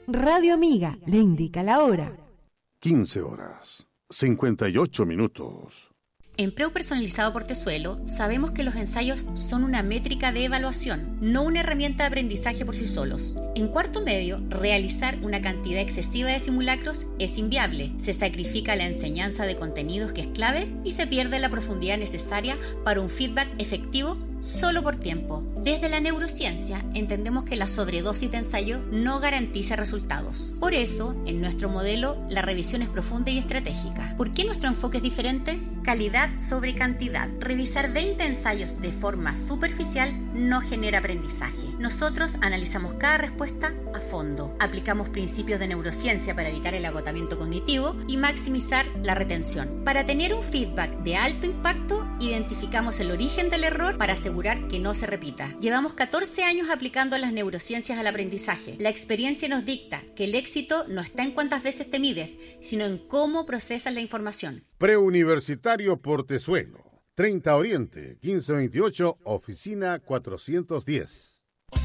Radio Amiga le indica la hora. 15 horas, 58 minutos. En Preu Personalizado Portezuelo sabemos que los ensayos son una métrica de evaluación, no una herramienta de aprendizaje por sí solos. En cuarto medio, realizar una cantidad excesiva de simulacros es inviable. Se sacrifica la enseñanza de contenidos que es clave y se pierde la profundidad necesaria para un feedback efectivo solo por tiempo. Desde la neurociencia entendemos que la sobredosis de ensayo no garantiza resultados. Por eso, en nuestro modelo, la revisión es profunda y estratégica. ¿Por qué nuestro enfoque es diferente? Calidad sobre cantidad. Revisar 20 ensayos de forma superficial no genera aprendizaje. Nosotros analizamos cada respuesta a fondo. Aplicamos principios de neurociencia para evitar el agotamiento cognitivo y maximizar la retención. Para tener un feedback de alto impacto, identificamos el origen del error para asegurar que no se repita. Llevamos 14 años aplicando las neurociencias al aprendizaje. La experiencia nos dicta que el éxito no está en cuántas veces te mides, sino en cómo procesas la información. Preuniversitario Portezuelo, 30 Oriente, 1528, oficina 410.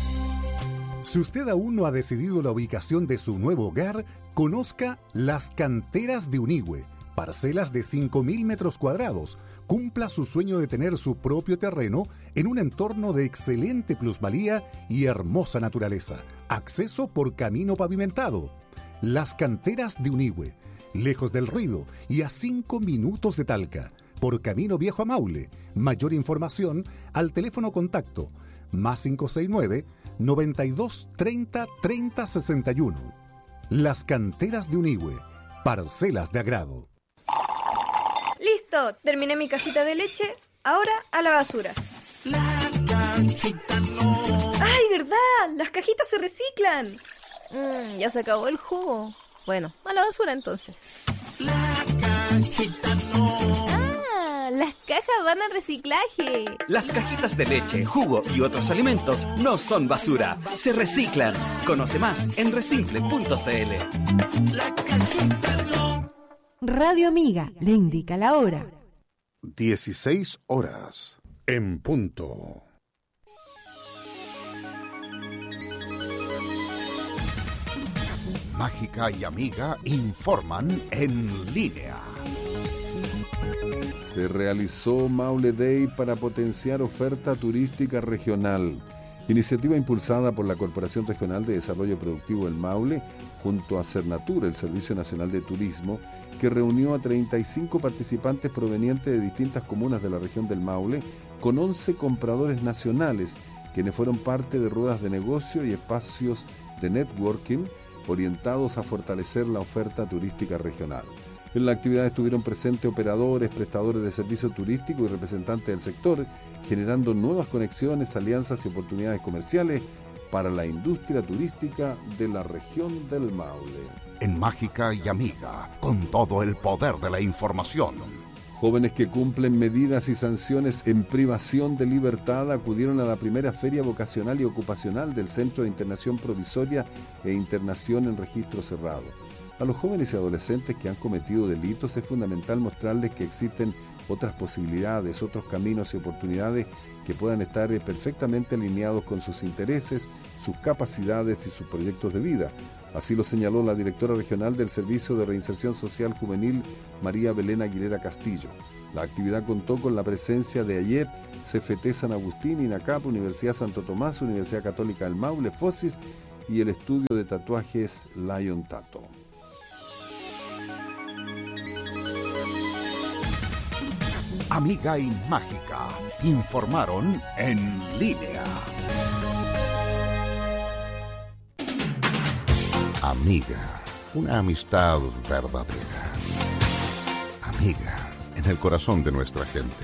Si usted aún no ha decidido la ubicación de su nuevo hogar, conozca Las Canteras de Unigüe, parcelas de 5.000 metros cuadrados. Cumpla su sueño de tener su propio terreno en un entorno de excelente plusvalía y hermosa naturaleza. Acceso por camino pavimentado. Las Canteras de Unigüe, lejos del ruido y a 5 minutos de Talca, por Camino Viejo a Maule. Mayor información al teléfono contacto +569 92 30 30 61. Las Canteras de Unigüe, parcelas de agrado. Listo, terminé mi cajita de leche. Ahora a la basura. La cajita no. ¡Ay, verdad! Las cajitas se reciclan. Ya se acabó el jugo. Bueno, a la basura entonces. La cajita no. Las cajas van al reciclaje. Las cajitas de leche, jugo y otros alimentos no son basura, se reciclan. Conoce más en resimple.cl. La cajita no. Radio Amiga le indica la hora. 16 horas, en punto. Mágica y Amiga informan en línea. Se realizó Maule Day para potenciar oferta turística regional. Iniciativa impulsada por la Corporación Regional de Desarrollo Productivo del Maule, junto a Cernatur, el Servicio Nacional de Turismo, que reunió a 35 participantes provenientes de distintas comunas de la región del Maule, con 11 compradores nacionales, quienes fueron parte de ruedas de negocio y espacios de networking orientados a fortalecer la oferta turística regional. En la actividad estuvieron presentes operadores, prestadores de servicio turístico y representantes del sector, generando nuevas conexiones, alianzas y oportunidades comerciales para la industria turística de la región del Maule. En Mágica y Amiga, con todo el poder de la información. Jóvenes que cumplen medidas y sanciones en privación de libertad acudieron a la primera feria vocacional y ocupacional del Centro de Internación Provisoria e Internación en Registro Cerrado. A los jóvenes y adolescentes que han cometido delitos es fundamental mostrarles que existen otras posibilidades, otros caminos y oportunidades que puedan estar perfectamente alineados con sus intereses, sus capacidades y sus proyectos de vida. Así lo señaló la directora regional del Servicio de Reinserción Social Juvenil, María Belén Aguilera Castillo. La actividad contó con la presencia de AYEP, CFT San Agustín, INACAP, Universidad Santo Tomás, Universidad Católica del Maule, FOSIS y el estudio de tatuajes Lion Tato. Amiga y Mágica informaron en línea. Amiga, una amistad verdadera. Amiga, en el corazón de nuestra gente.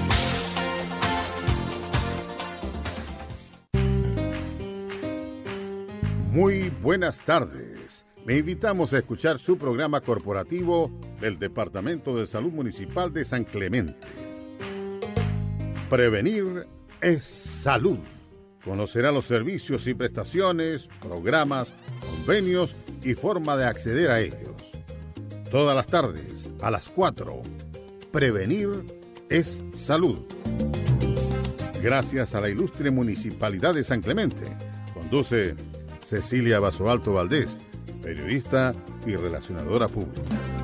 Muy buenas tardes. Le invitamos a escuchar su programa corporativo del Departamento de Salud Municipal de San Clemente. Prevenir es salud. Conocerá los servicios y prestaciones, programas, convenios y forma de acceder a ellos. Todas las tardes, a las 4. Prevenir es salud. Gracias a la ilustre Municipalidad de San Clemente. Conduce Cecilia Basoalto Valdés. periodista y relacionadora pública.